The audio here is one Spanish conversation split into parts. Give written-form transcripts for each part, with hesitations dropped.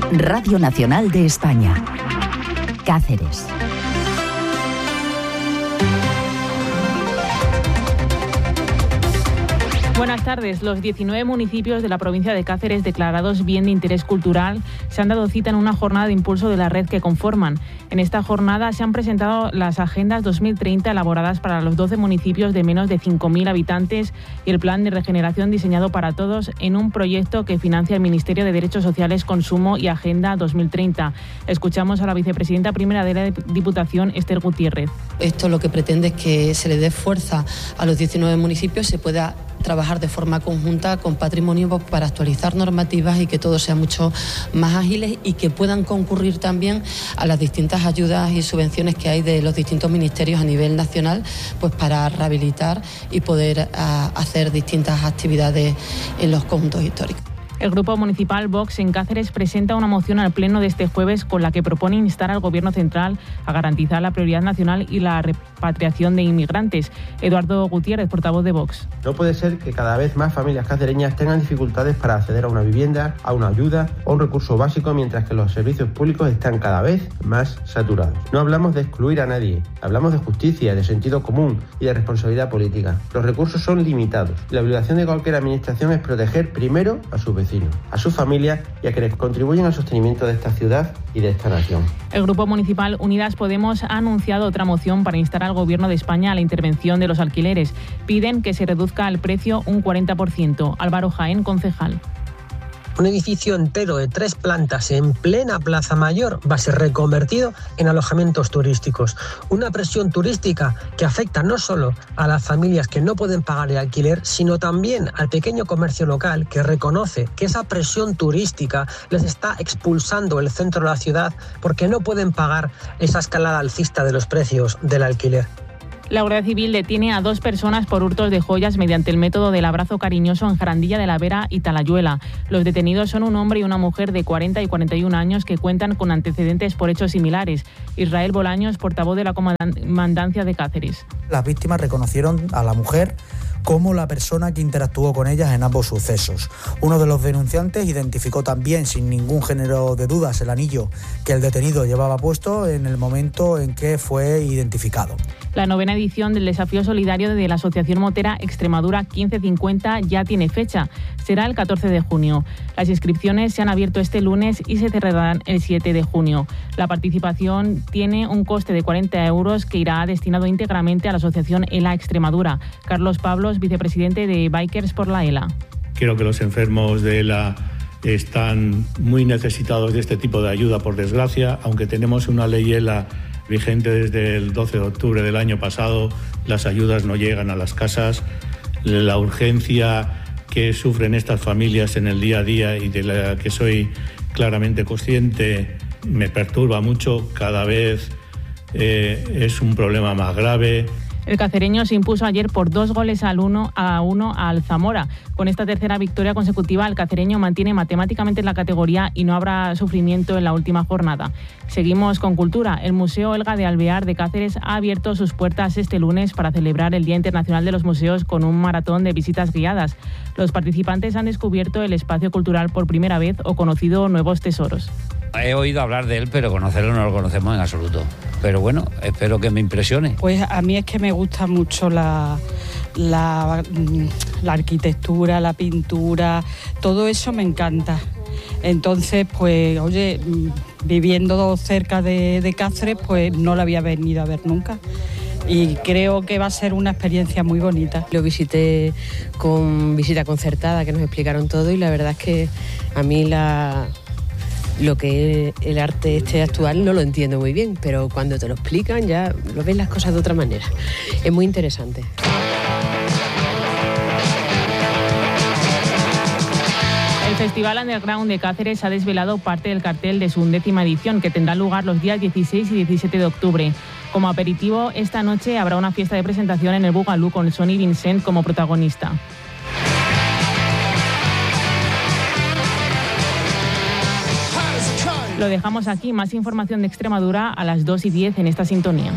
Radio Nacional de España. Cáceres. Buenas tardes. Los 19 municipios de la provincia de Cáceres declarados bien de interés cultural se han dado cita en una jornada de impulso de la red que conforman. En esta jornada se han presentado las agendas 2030 elaboradas para los 12 municipios de menos de 5.000 habitantes y el plan de regeneración diseñado para todos en un proyecto que financia el Ministerio de Derechos Sociales, Consumo y Agenda 2030. Escuchamos a la vicepresidenta primera de la Diputación, Esther Gutiérrez. Esto lo que pretende es que se le dé fuerza a los 19 municipios, se pueda trabajar de forma conjunta con Patrimonio para actualizar normativas y que todo sea mucho más ágiles y que puedan concurrir también a las distintas ayudas y subvenciones que hay de los distintos ministerios a nivel nacional, pues para rehabilitar y poder hacer distintas actividades en los conjuntos históricos. El Grupo Municipal Vox en Cáceres presenta una moción al Pleno de este jueves con la que propone instar al Gobierno central a garantizar la prioridad nacional y la repatriación de inmigrantes. Eduardo Gutiérrez, portavoz de Vox. No puede ser que cada vez más familias cacereñas tengan dificultades para acceder a una vivienda, a una ayuda o a un recurso básico, mientras que los servicios públicos están cada vez más saturados. No hablamos de excluir a nadie, hablamos de justicia, de sentido común y de responsabilidad política. Los recursos son limitados. La obligación de cualquier administración es proteger primero a sus vecinos, a sus familias y a quienes contribuyen al sostenimiento de esta ciudad y de esta nación. El Grupo Municipal Unidas Podemos ha anunciado otra moción para instar al Gobierno de España a la intervención de los alquileres. Piden que se reduzca el precio un 40%. Álvaro Jaén, concejal. Un edificio entero de 3 plantas en plena Plaza Mayor va a ser reconvertido en alojamientos turísticos. Una presión turística que afecta no solo a las familias que no pueden pagar el alquiler, sino también al pequeño comercio local que reconoce que esa presión turística les está expulsando el centro de la ciudad porque no pueden pagar esa escalada alcista de los precios del alquiler. La Guardia Civil detiene a 2 personas por hurtos de joyas mediante el método del abrazo cariñoso en Jarandilla de la Vera y Talayuela. Los detenidos son un hombre y una mujer de 40 y 41 años que cuentan con antecedentes por hechos similares. Israel Bolaños, portavoz de la Comandancia de Cáceres. Las víctimas reconocieron a la mujer como la persona que interactuó con ellas en ambos sucesos. Uno de los denunciantes identificó también sin ningún género de dudas el anillo que el detenido llevaba puesto en el momento en que fue identificado. La 9ª edición del Desafío Solidario de la Asociación Motera Extremadura 1550 ya tiene fecha. Será el 14 de junio. Las inscripciones se han abierto este lunes y se cerrarán el 7 de junio. La participación tiene un coste de 40 euros que irá destinado íntegramente a la Asociación ELA Extremadura. Carlos Pablos, vicepresidente de Bikers por la ELA. Creo que los enfermos de ELA están muy necesitados de este tipo de ayuda, por desgracia. Aunque tenemos una ley ELA vigente desde el 12 de octubre del año pasado, las ayudas no llegan a las casas. La urgencia que sufren estas familias en el día a día y de la que soy claramente consciente me perturba mucho. Cada vez es un problema más grave. El cacereño se impuso ayer por 2-1 al Zamora. Con esta tercera victoria consecutiva, el cacereño mantiene matemáticamente la categoría y no habrá sufrimiento en la última jornada. Seguimos con cultura. El Museo Elga de Alvear de Cáceres ha abierto sus puertas este lunes para celebrar el Día Internacional de los Museos con un maratón de visitas guiadas. Los participantes han descubierto el espacio cultural por primera vez o conocido nuevos tesoros. He oído hablar de él, pero conocerlo no lo conocemos en absoluto. Pero bueno, espero que me impresione. Pues a mí es que me gusta mucho la arquitectura, la pintura, todo eso me encanta. Entonces, pues, oye, viviendo cerca de Cáceres, pues no lo había venido a ver nunca. Y creo que va a ser una experiencia muy bonita. Lo visité con visita concertada, que nos explicaron todo, y la verdad es que a mí lo que es el arte actual no lo entiendo muy bien, pero cuando te lo explican ya lo ves las cosas de otra manera. Es muy interesante. El Festival Underground de Cáceres ha desvelado parte del cartel de su 11ª edición, que tendrá lugar los días 16 y 17 de octubre. Como aperitivo, esta noche habrá una fiesta de presentación en el Boogaloo con Sonny Vincent como protagonista. Lo dejamos aquí. Más información de Extremadura a las 2:10 en esta sintonía.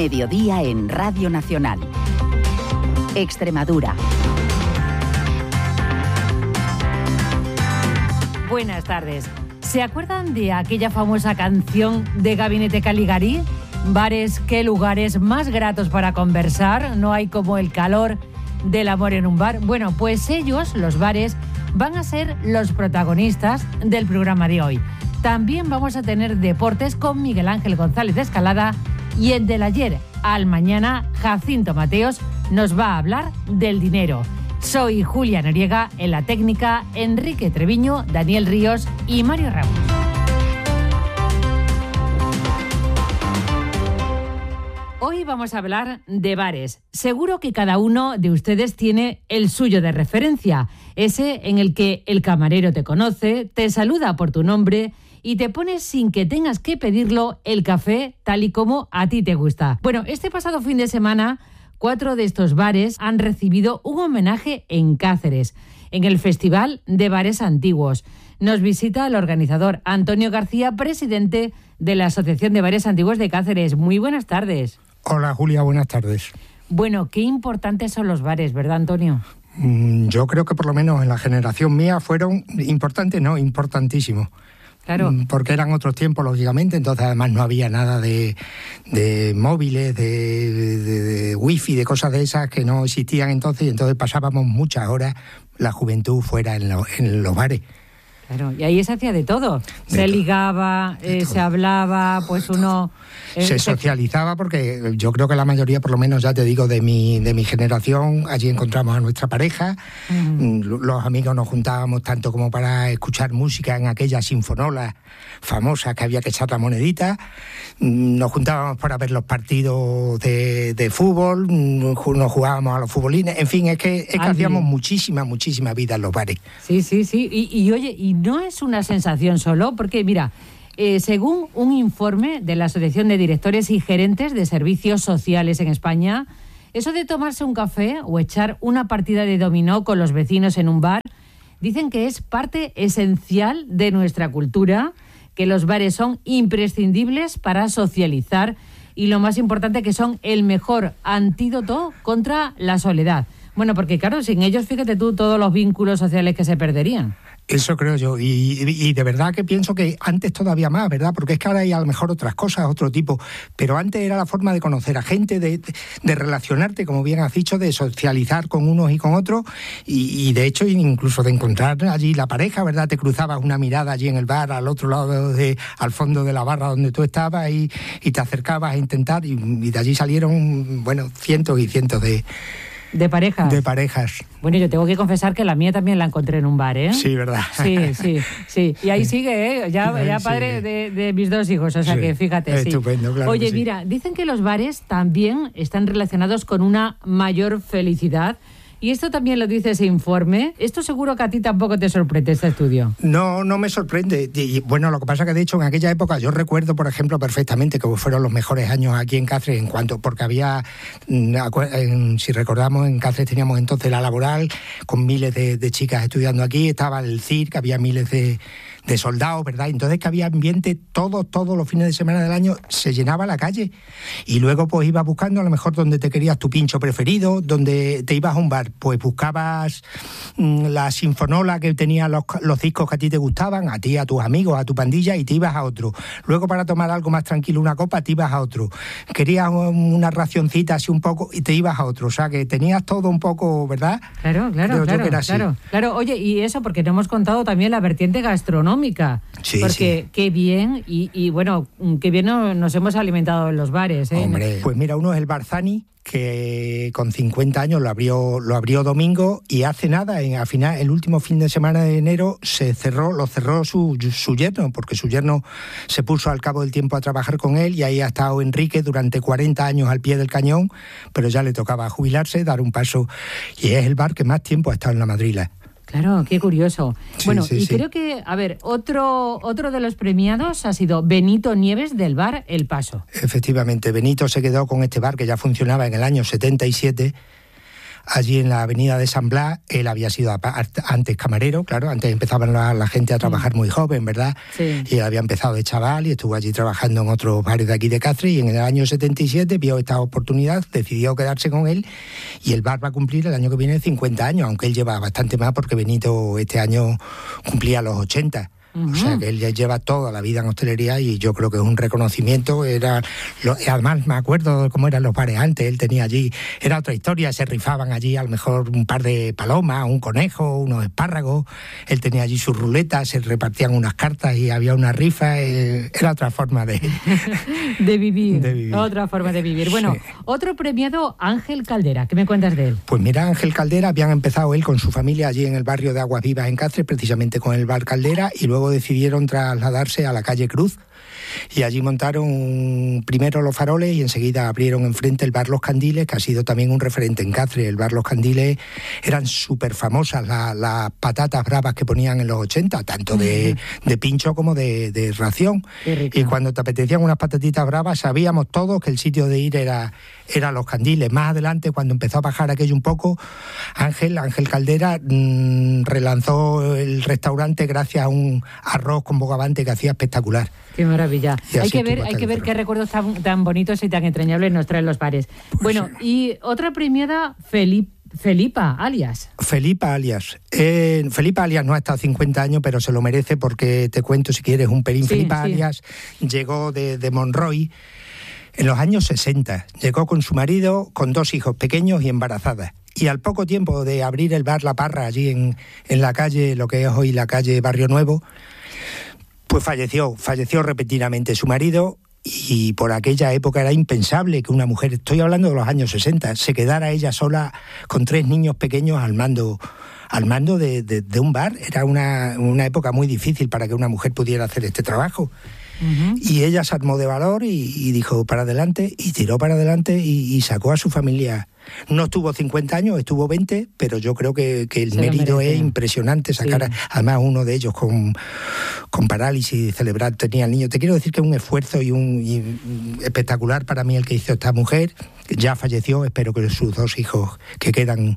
Mediodía en Radio Nacional. Extremadura. Buenas tardes. ¿Se acuerdan de aquella famosa canción de Gabinete Caligari? Bares, qué lugares más gratos para conversar, no hay como el calor del amor en un bar. Bueno, pues ellos, los bares, van a ser los protagonistas del programa de hoy. También vamos a tener deportes con Miguel Ángel González de Escalada y el del ayer al mañana, Jacinto Mateos, nos va a hablar del dinero. Soy Julia Noriega, en la técnica, Enrique Treviño, Daniel Ríos y Mario Ramos. Hoy vamos a hablar de bares. Seguro que cada uno de ustedes tiene el suyo de referencia, ese en el que el camarero te conoce, te saluda por tu nombre y te pones sin que tengas que pedirlo el café tal y como a ti te gusta. Bueno, este pasado fin de semana, 4 de estos bares han recibido un homenaje en Cáceres, en el Festival de Bares Antiguos. Nos visita el organizador Antonio García, presidente de la Asociación de Bares Antiguos de Cáceres. Muy buenas tardes. Hola Julia, buenas tardes. Bueno, qué importantes son los bares, ¿verdad, Antonio? Yo creo que por lo menos en la generación mía fueron importantes, no, importantísimos. Claro. Porque eran otros tiempos, lógicamente, entonces además no había nada de móviles, de wifi, de cosas de esas que no existían entonces, y entonces pasábamos muchas horas la juventud fuera en los bares. Claro, y ahí se hacía de todo. Se ligaba, se hablaba, pues uno... Se socializaba porque yo creo que la mayoría, por lo menos ya te digo, de mi generación, allí encontramos a nuestra pareja, los amigos nos juntábamos tanto como para escuchar música en aquellas sinfonolas famosas que había que echar la monedita, nos juntábamos para ver los partidos de fútbol, nos jugábamos a los futbolines, en fin, es que hacíamos muchísima vida en los bares. Sí, y oye, y no es una sensación solo, porque mira... según un informe de la Asociación de Directores y Gerentes de Servicios Sociales en España, eso de tomarse un café o echar una partida de dominó con los vecinos en un bar, dicen que es parte esencial de nuestra cultura, que los bares son imprescindibles para socializar y lo más importante que son el mejor antídoto contra la soledad. Bueno, porque claro, sin ellos, fíjate tú, todos los vínculos sociales que se perderían. Eso creo yo, y de verdad que pienso que antes todavía más, ¿verdad? Porque es que ahora hay a lo mejor otras cosas, otro tipo, pero antes era la forma de conocer a gente, de relacionarte, como bien has dicho, de socializar con unos y con otros, y de hecho incluso de encontrar allí la pareja, ¿verdad? Te cruzabas una mirada allí en el bar, al otro lado, al fondo de la barra donde tú estabas, y te acercabas a intentar, y de allí salieron, bueno, cientos y cientos ¿De parejas? De parejas. Bueno, yo tengo que confesar que la mía también la encontré en un bar, ¿eh? Sí, ¿verdad? Sí. Y ahí sigue, ¿eh? Ya padre de mis 2 hijos, o sea que fíjate, sí. Estupendo, claro. Oye, que sí. Mira, dicen que los bares también están relacionados con una mayor felicidad. Y esto también lo dice ese informe. Esto seguro que a ti tampoco te sorprende, este estudio. No me sorprende. Y bueno, lo que pasa que de hecho en aquella época yo recuerdo, por ejemplo, perfectamente que fueron los mejores años aquí en Cáceres porque había, si recordamos, en Cáceres teníamos entonces la laboral con miles de chicas estudiando aquí, estaba el CIRC, había miles de soldados, ¿verdad? Entonces que había ambiente todos los fines de semana del año, se llenaba la calle. Y luego pues ibas buscando a lo mejor donde te querías tu pincho preferido, donde te ibas a un bar, pues buscabas la sinfonola que tenía los discos que a ti te gustaban, a ti, a tus amigos, a tu pandilla, y te ibas a otro. Luego para tomar algo más tranquilo, una copa, te ibas a otro. Querías una racioncita así un poco y te ibas a otro. O sea que tenías todo un poco, ¿verdad? Claro. Oye, y eso porque no hemos contado también la vertiente gastronómica. Sí, porque qué bien, y bueno, qué bien nos hemos alimentado en los bares, ¿eh? Hombre, pues mira, uno es el Barzani, que con 50 años lo abrió domingo, y hace nada, al final, el último fin de semana de enero, lo cerró su yerno, porque su yerno se puso al cabo del tiempo a trabajar con él, y ahí ha estado Enrique durante 40 años al pie del cañón, pero ya le tocaba jubilarse, dar un paso, y es el bar que más tiempo ha estado en la Madrila. Claro, qué curioso. Creo que, a ver, otro de los premiados ha sido Benito Nieves del bar El Paso. Efectivamente, Benito se quedó con este bar que ya funcionaba en el año 77 allí en la avenida de San Blas. Él había sido antes camarero, claro, antes empezaban la gente a trabajar muy joven, ¿verdad? Sí. Y él había empezado de chaval y estuvo allí trabajando en otros bares de aquí de Cáceres, y en el año 77 vio esta oportunidad, decidió quedarse con él, y el bar va a cumplir el año que viene 50 años, aunque él lleva bastante más porque Benito este año cumplía los 80. O sea que él ya lleva toda la vida en hostelería, y yo creo que es un reconocimiento. Además me acuerdo de cómo eran los bares antes. Él tenía allí, era otra historia, se rifaban allí a lo mejor un par de palomas, un conejo, unos espárragos. Él tenía allí sus ruletas, se repartían unas cartas y había una rifa. Era otra forma de vivir. Otra forma de vivir. Bueno, sí. Otro premiado, Ángel Caldera. ¿Qué me cuentas de él? Pues mira, Ángel Caldera, habían empezado él con su familia allí en el barrio de Aguas Vivas en Cáceres, precisamente con el bar Caldera, y luego decidieron trasladarse a la calle Cruz, y allí montaron primero Los Faroles y enseguida abrieron enfrente el bar Los Candiles, que ha sido también un referente en Cáceres. El bar Los Candiles eran súper famosas las patatas bravas que ponían en los 80, tanto de pincho como de ración. Y cuando te apetecían unas patatitas bravas, sabíamos todos que el sitio de ir era Los Candiles. Más adelante, cuando empezó a bajar aquello un poco, Ángel Caldera relanzó el restaurante gracias a un arroz con bogavante que hacía espectacular. Qué maravilla. Hay que ver qué recuerdos tan bonitos y tan entrañables nos traen los bares. Pues bueno, y otra premiada, Felipa Alias. Felipa Alias no ha estado 50 años, pero se lo merece, porque te cuento si quieres un pelín. Sí, Felipa Alias llegó de Monroy en los años 60. Llegó con su marido, con 2 hijos pequeños y embarazada. Y al poco tiempo de abrir el bar La Parra, allí en la calle, lo que es hoy la calle Barrio Nuevo, pues falleció repentinamente su marido. Y por aquella época era impensable que una mujer, estoy hablando de los años 60, se quedara ella sola con 3 niños pequeños al mando de un bar. Era una época muy difícil para que una mujer pudiera hacer este trabajo. Y ella se armó de valor y dijo para adelante, y tiró para adelante y sacó a su familia. No estuvo 50 años, estuvo 20, pero yo creo que el mérito es impresionante sacar, además uno de ellos con parálisis cerebral tenía el niño. Te quiero decir que es un esfuerzo y espectacular para mí el que hizo esta mujer. Ya falleció, espero que sus 2 hijos que quedan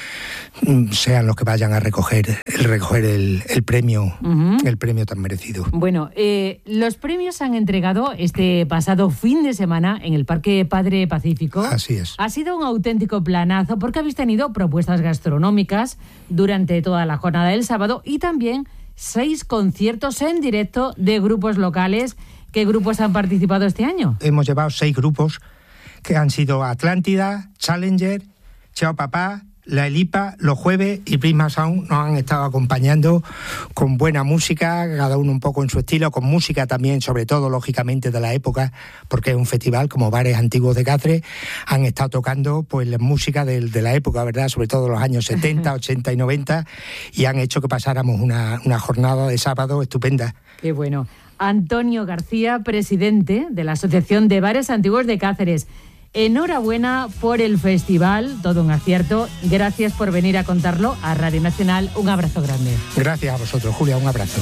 sean los que vayan a recoger el premio, el premio tan merecido. Bueno, los premios se han entregado este pasado fin de semana en el Parque Padre Pacífico. Así es. Ha sido un auténtico planazo porque habéis tenido propuestas gastronómicas durante toda la jornada del sábado y también 6 conciertos en directo de grupos locales. ¿Qué grupos han participado este año? Hemos llevado 6 grupos que han sido Atlántida, Challenger, Chao Papá, La Elipa, Los Jueves y Prisma Sound. Nos han estado acompañando con buena música, cada uno un poco en su estilo, con música también, sobre todo, lógicamente, de la época, porque es un festival, como bares antiguos de Cáceres, han estado tocando pues la música de la época, ¿verdad? Sobre todo los años 70, 80 y 90, y han hecho que pasáramos una jornada de sábado estupenda. Qué bueno. Antonio García, presidente de la Asociación de Bares Antiguos de Cáceres. Enhorabuena por el festival, todo un acierto. Gracias por venir a contarlo a Radio Nacional. Un abrazo grande. Gracias a vosotros, Julia, un abrazo.